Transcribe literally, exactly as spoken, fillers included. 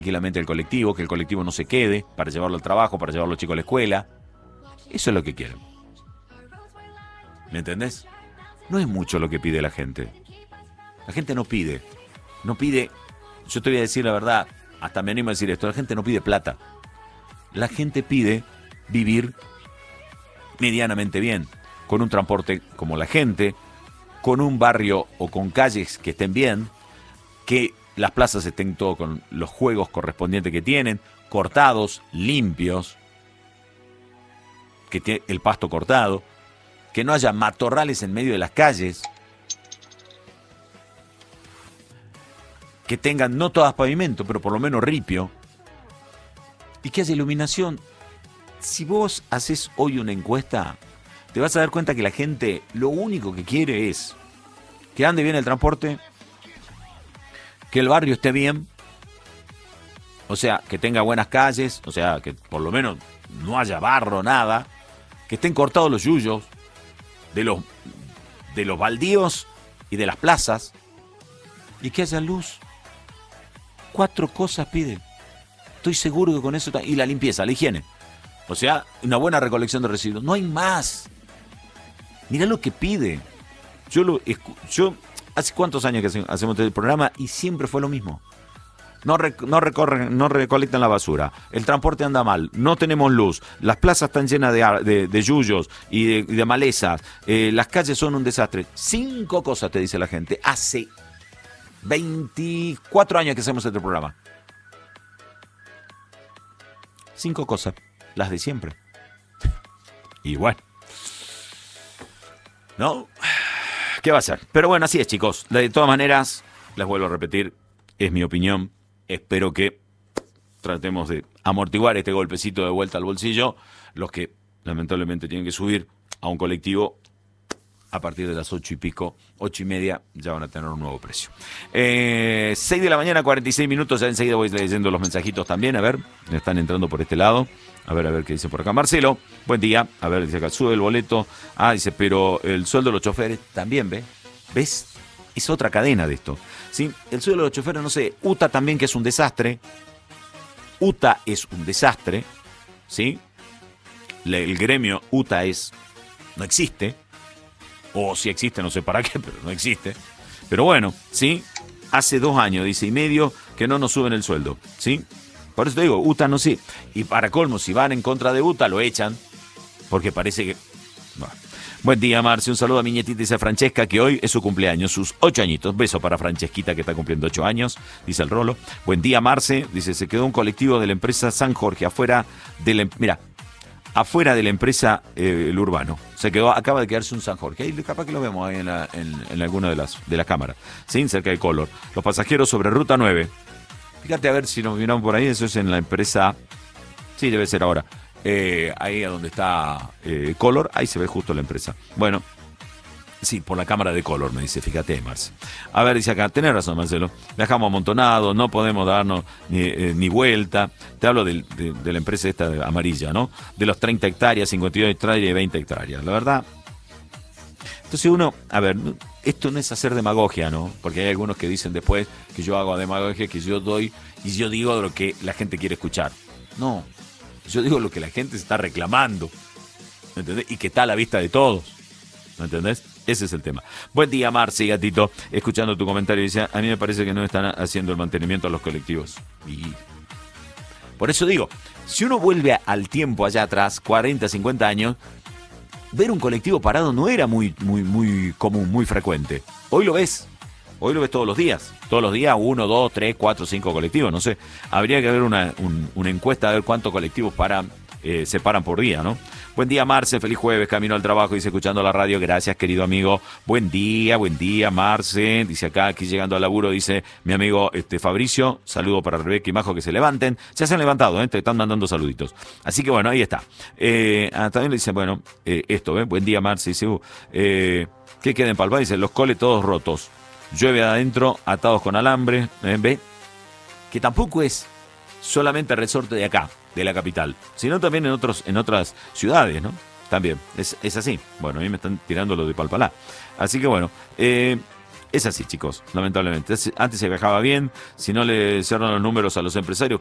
tranquilamente el colectivo, que el colectivo no se quede para llevarlo al trabajo, para llevarlo a los chicos a la escuela. Eso es lo que quieren. ¿Me entendés? No es mucho lo que pide la gente. La gente no pide. No pide, yo te voy a decir la verdad, hasta me animo a decir esto, la gente no pide plata. La gente pide vivir medianamente bien, con un transporte como la gente, con un barrio o con calles que estén bien, que las plazas estén todo con los juegos correspondientes que tienen, cortados, limpios, que tiene el pasto cortado, que no haya matorrales en medio de las calles, que tengan no todas pavimento, pero por lo menos ripio, y que haya iluminación. Si vos haces hoy una encuesta, te vas a dar cuenta que la gente lo único que quiere es que ande bien el transporte, que el barrio esté bien, o sea, que tenga buenas calles, o sea, que por lo menos no haya barro, nada, que estén cortados los yuyos de los, de los baldíos y de las plazas, y que haya luz. Cuatro cosas pide. Estoy seguro que con eso... Y la limpieza, la higiene. O sea, una buena recolección de residuos. No hay más. Mirá lo que pide. Yo lo yo hace cuántos años que hacemos este programa y siempre fue lo mismo. No, rec, no recorren, no recolectan la basura. El transporte anda mal. No tenemos luz. Las plazas están llenas de, de, de yuyos y de, y de malezas. Eh, las calles son un desastre. Cinco cosas te dice la gente. Hace veinticuatro años que hacemos este programa. Cinco cosas. Las de siempre. Y bueno. ¿No? ¿Qué va a ser? Pero bueno, así es, chicos. De todas maneras, les vuelvo a repetir, es mi opinión. Espero que tratemos de amortiguar este golpecito de vuelta al bolsillo. Los que lamentablemente tienen que subir a un colectivo a partir de las ocho y pico, ocho y media, ya van a tener un nuevo precio. Eh, seis de la mañana, cuarenta y seis minutos. Ya enseguida voy leyendo los mensajitos también. A ver, están entrando por este lado. A ver, a ver qué dice por acá. Marcelo, buen día. A ver, dice acá, sube el boleto. Ah, dice, pero el sueldo de los choferes también, ¿ves? ¿Ves? Es otra cadena de esto. ¿Sí? El sueldo de los choferes, no sé. U T A también, que es un desastre. U T A es un desastre. ¿Sí? El gremio U T A es... no existe. O si existe, no sé para qué, pero no existe. Pero bueno, ¿sí? Hace dos años, dice, y medio que no nos suben el sueldo, ¿sí? Por eso te digo, U T A no sí. Y para colmo, si van en contra de U T A, lo echan. Porque parece que... Bueno. Buen día, Marce. Un saludo a mi nietita, dice Francesca, que hoy es su cumpleaños, sus ocho añitos. Beso para Francesquita, que está cumpliendo ocho años, dice el Rolo. Buen día, Marce. Dice, se quedó un colectivo de la empresa San Jorge afuera de la... Mira, afuera de la empresa eh, El Urbano. Se quedó, acaba de quedarse un San Jorge. Ahí capaz que lo vemos ahí en, la, en, en alguna de las, de las cámaras. ¿Sí? Cerca de Color. Los pasajeros sobre Ruta nueve. Fíjate a ver si nos miramos por ahí. Eso es en la empresa... Sí, debe ser ahora. Eh, ahí a donde está eh, Color. Ahí se ve justo la empresa. Bueno. Sí, por la cámara de Color, me dice, fíjate, Marce. A ver, dice acá, tenés razón, Marcelo. Dejamos amontonado, no podemos darnos ni, eh, ni vuelta. Te hablo de, de, de la empresa esta de amarilla, ¿no? De los treinta hectáreas, cincuenta y dos hectáreas y veinte hectáreas. La verdad. Entonces uno, a ver, esto no es hacer demagogia, ¿no? Porque hay algunos que dicen después que yo hago demagogia, que yo doy y yo digo lo que la gente quiere escuchar. No, yo digo lo que la gente se está reclamando, ¿me entendés? Y que está a la vista de todos, ¿me entendés? Ese es el tema. Buen día, Marce, gatito. Escuchando tu comentario, dice, a mí me parece que no están haciendo el mantenimiento a los colectivos. Y por eso digo, si uno vuelve al tiempo allá atrás, cuarenta, cincuenta años, ver un colectivo parado no era muy, muy, muy común, muy frecuente. Hoy lo ves. Hoy lo ves todos los días. Todos los días, uno, dos, tres, cuatro, cinco colectivos. No sé. Habría que haber una, un, una encuesta a ver cuántos colectivos paran, eh, se paran por día, ¿no? Buen día, Marce, feliz jueves, camino al trabajo, dice, escuchando la radio, gracias, querido amigo. Buen día, buen día, Marce, dice acá, aquí llegando al laburo, dice mi amigo este Fabricio, saludo para Rebeca y Majo, que se levanten. Ya se han levantado, ¿eh? Te están mandando saluditos. Así que bueno, ahí está. Eh, ah, también le dice, bueno, eh, esto, ¿eh? Buen día, Marce, dice, uh, eh, ¿qué queda en Palpa? Dice, los coles todos rotos. Llueve adentro, atados con alambre, ¿eh? ¿Ve? Que tampoco es solamente resorte de acá, de la capital, sino también en otros en otras ciudades, ¿no? También, es, es así. Bueno, a mí me están tirando lo de Palpalá. Así que bueno, eh, Es así, chicos, lamentablemente. Antes se viajaba bien, si no le cerran los números a los empresarios,